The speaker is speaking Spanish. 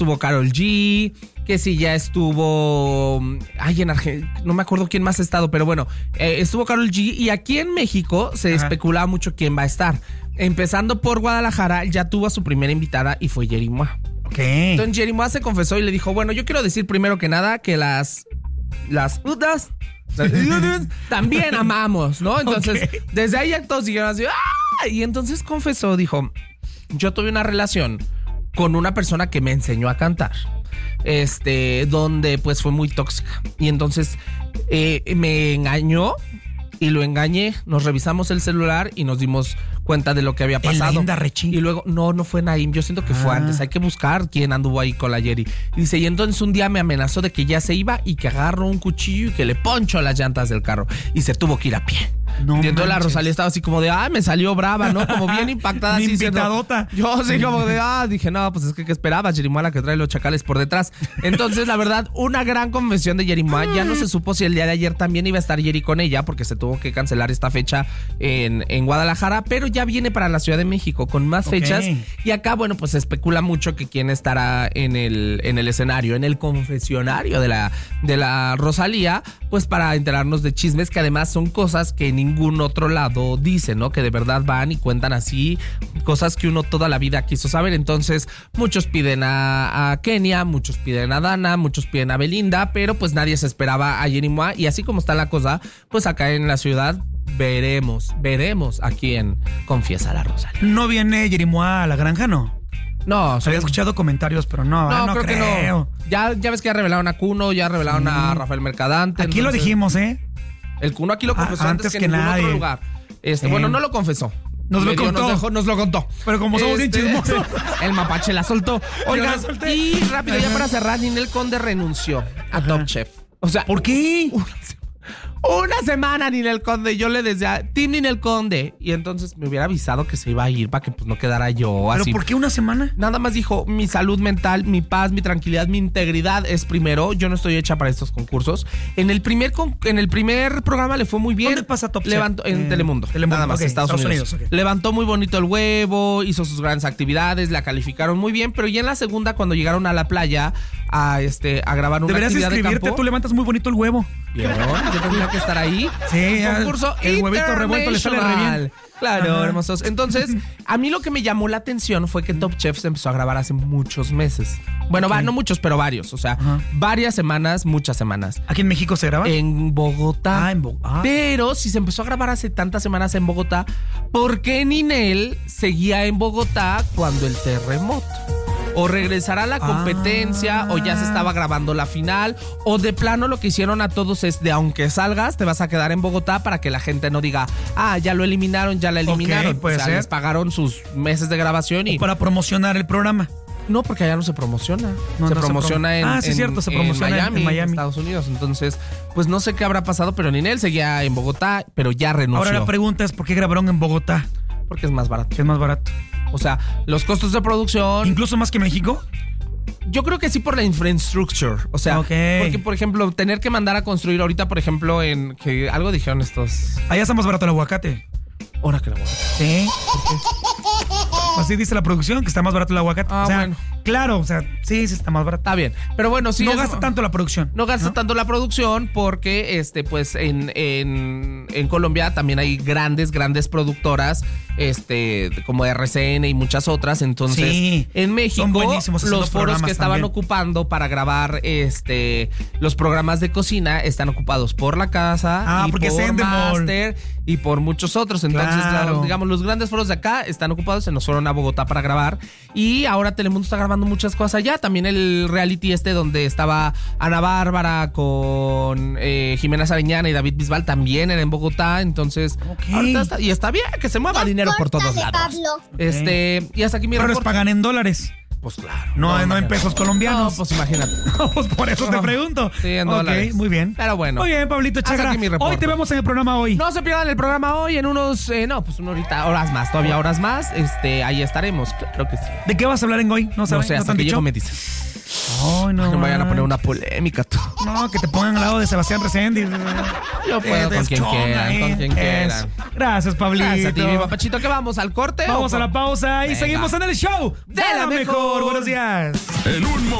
estuvo Karol G, que sí ya estuvo... Ay, en Argentina, no me acuerdo quién más ha estado, pero bueno, estuvo Karol G y aquí en México se especulaba mucho quién va a estar. Empezando por Guadalajara, ya tuvo a su primera invitada y fue Yeri Mua. Okay. Entonces Yeri Mua se confesó y le dijo, bueno, yo quiero decir primero que nada que las putas también amamos, ¿no? Entonces, desde ahí ya todos dijeron así, ¡ah! Y entonces confesó, dijo, yo tuve una relación con una persona que me enseñó a cantar, donde pues fue muy tóxica. Y entonces me engañó y lo engañé, nos revisamos el celular y nos dimos cuenta de lo que había pasado. Y luego, no fue Naim, yo siento que fue antes, hay que buscar quién anduvo ahí con la Yeri. Y dice, y entonces un día me amenazó de que ya se iba y que agarró un cuchillo y que le ponchó las llantas del carro y se tuvo que ir a pie. No, y entonces la Rosalía estaba así como de, me salió brava, ¿no? Como bien impactada. Mi así invitadota. Yo sí como de, dije, no, pues es que ¿qué esperabas? Yeri Mua, la que trae los chacales por detrás. Entonces, la verdad, una gran confesión de Yeri Mua. Ya no se supo si el día de ayer también iba a estar Yeri con ella, porque se tuvo que cancelar esta fecha en Guadalajara, pero ya viene para la Ciudad de México con más fechas. Y acá, bueno, pues se especula mucho que quién estará en el escenario, en el confesionario de la Rosalía, pues para enterarnos de chismes que además son cosas que ningún otro lado dice, ¿no? Que de verdad van y cuentan así cosas que uno toda la vida quiso saber. Entonces, muchos piden a Kenia, muchos piden a Dana, muchos piden a Belinda, pero pues nadie se esperaba a Yeri Mua. Y así como está la cosa, pues acá en la ciudad veremos a quién confiesa la Rosalía. ¿No viene Yeri Mua a la granja, no? No, había escuchado comentarios, pero no creo que no. Ya ves que ya revelaron a Cuno, ya revelaron a Rafael Mercadante. Aquí lo dijimos, El Cuno aquí lo confesó antes que en ningún otro lugar. Bueno, no lo confesó. Nos lo contó. Pero como somos bien chismosos, el mapache la soltó. Oigan, y rápido, ya para cerrar, Ninel Conde renunció a Top Chef. O sea, ¿por qué? Una semana Ninel Conde, yo le decía Team Ninel Conde, y entonces me hubiera avisado que se iba a ir para que pues no quedara yo así. ¿Pero por qué una semana? Nada más dijo, mi salud mental, mi paz, mi tranquilidad, mi integridad es primero. Yo no estoy hecha para estos concursos. En el primer programa le fue muy bien. ¿Dónde pasa Top Chef? En Telemundo. Nada más, Estados Unidos. Levantó muy bonito el huevo, hizo sus grandes actividades, la calificaron muy bien, pero ya en la segunda, cuando llegaron a la playa a grabar una actividad de campo, tú levantas muy bonito el huevo. ¿Vieron? Yo tendría que estar ahí. Sí, concurso el huevito revuelto le sale re bien. Claro, hermosos. Entonces, a mí lo que me llamó la atención fue que Top Chef se empezó a grabar hace muchos meses. Bueno, no muchos, pero varios. O sea, varias semanas, muchas semanas. ¿Aquí en México se graba? En Bogotá. En Bogotá. Pero si se empezó a grabar hace tantas semanas en Bogotá, ¿por qué Ninel seguía en Bogotá cuando el terremoto? O regresará a la competencia, o ya se estaba grabando la final, o de plano lo que hicieron a todos es de aunque salgas, te vas a quedar en Bogotá para que la gente no diga, ya lo eliminaron, ya la eliminaron. Puede ser. Les pagaron sus meses de grabación y... O para promocionar el programa. No, porque allá no se promociona. Se promociona en Miami, Estados Unidos. Entonces, pues no sé qué habrá pasado, pero Ninel seguía en Bogotá, pero ya renunció. Ahora la pregunta es, ¿por qué grabaron en Bogotá? Porque es más barato. Es más barato. O sea, los costos de producción... ¿Incluso más que México? Yo creo que sí, por la infrastructure. O sea, porque, por ejemplo, tener que mandar a construir ahorita, por ejemplo, que algo dijeron estos... Allá está más barato el aguacate. Ahora que el aguacate. Sí. Así dice la producción, que está más barato el aguacate. Bueno. Claro, o sea, sí está más barato. Está bien. Pero bueno, sí. No gasta tanto la producción. No gasta tanto la producción porque, pues, en Colombia también hay grandes productoras, como RCN y muchas otras. Entonces, en México, los foros que estaban ocupando para grabar, los programas de cocina están ocupados por La Casa, y por Master y por muchos otros. Entonces, digamos, los grandes foros de acá están ocupados, se nos fueron a Bogotá para grabar. Y ahora Telemundo está grabando muchas cosas allá. También el reality donde estaba Ana Bárbara con Jimena Sariñana y David Bisbal también era en Bogotá. Entonces, ahorita está bien que se mueva dinero por todos lados. Y hasta aquí mi reporte. Pero les pagan en dólares. Pues claro. No en pesos colombianos. No, pues imagínate. Pues por eso te pregunto. Sí, en dólares. Muy bien. Pero bueno. Muy bien, Pablito Chagra. Hoy te vemos en el programa hoy. No se pierdan el programa hoy en unos, horas más. Todavía horas más. Ahí estaremos. Claro que sí. ¿De qué vas a hablar en hoy? No sé, hasta que llego me dices. Ay, no. No me vayan a poner una polémica, tú. No, que te pongan al lado de Sebastián Reséndiz. Yo puedo con quien quieran, con quien quieran. Gracias, Pablito. Gracias a ti, mi papachito, que vamos al corte. Vamos a la pausa y Venga. seguimos en el show de la mejor. Buenos días. En un momento.